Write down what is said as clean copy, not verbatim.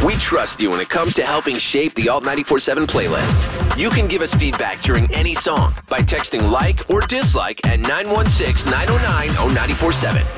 We trust you when it comes to helping shape the Alt 94.7 playlist. You can give us feedback during any song by texting like or dislike at 916-909-0947.